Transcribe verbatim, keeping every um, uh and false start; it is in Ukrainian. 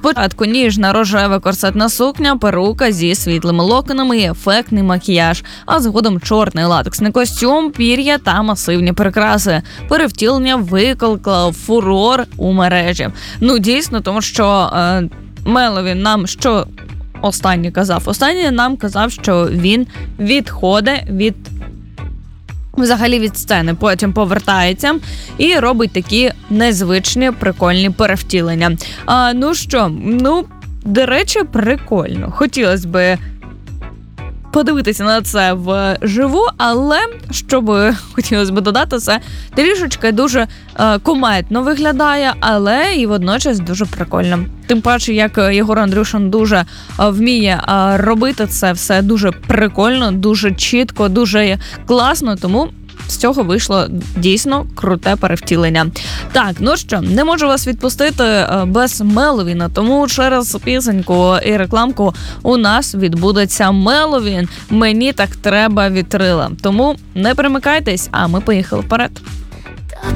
Спочатку ніжна рожева корсетна сукня, перука зі світлими локонами і ефектний макіяж, а згодом чорний латексний костюм, пір'я та масивні прикраси. Перевтілення викликало фурор у мережі. Ну, дійсно, тому що е, Мелові нам що останній казав? Останній нам казав, що він відходить від взагалі від сцени, потім повертається і робить такі незвичні, прикольні перевтілення. А, ну що, ну, до речі, прикольно. Хотілося б подивитися на це вживу, але, що би хотілося б додати, це трішечки дуже е, кумедно виглядає, але і водночас дуже прикольно. Тим паче, як Єгор Андрюшин дуже е, вміє е, робити це все дуже прикольно, дуже чітко, дуже класно, тому з цього вийшло дійсно круте перевтілення. Так, ну що, не можу вас відпустити без Меловіна, тому через пісеньку і рекламку у нас відбудеться Меловін. Мені так треба вітрила. Тому не примикайтесь, а ми поїхали вперед.